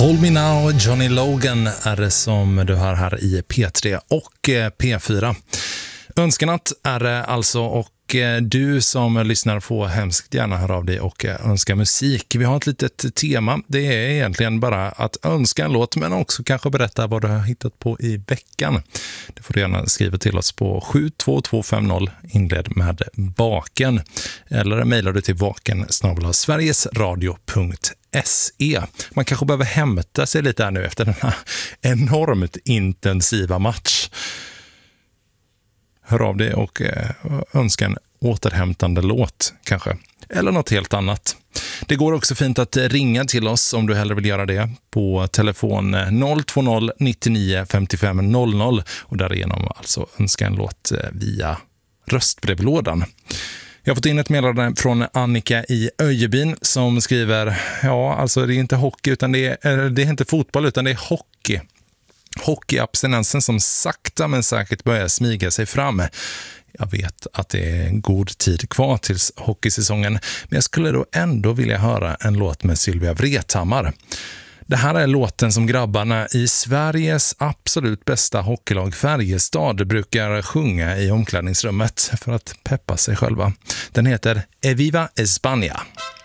Hold Me Now, Johnny Logan är det som du hör här i P3 och P4. Önskenatt är det alltså, och du som lyssnar får hemskt gärna höra av dig och önska musik. Vi har ett litet tema. Det är egentligen bara att önska en låt, men också kanske berätta vad du har hittat på i veckan. Det får du gärna skriva till oss på 72250, inled med baken. Eller mejlar du till vaken@sverigesradio.se. Man kanske behöver hämta sig lite här nu efter den här enormt intensiva match. Hör av dig och önska en återhämtande låt kanske. Eller något helt annat. Det går också fint att ringa till oss om du hellre vill göra det på telefon 020 99 55 00 och därigenom alltså önska en låt via röstbrevlådan. Jag har fått in ett meddelande från Annika i Öjebyn som skriver, ja alltså det är inte hockey utan det är inte fotboll utan det är hockey. Hockeyabstinensen som sakta men säkert börjar smiga sig fram. Jag vet att det är en god tid kvar tills hockeysäsongen, men jag skulle då ändå vilja höra en låt med Sylvia Vrethammar. Det här är låten som grabbarna i Sveriges absolut bästa hockeylag Färjestad brukar sjunga i omklädningsrummet för att peppa sig själva. Den heter Eviva España.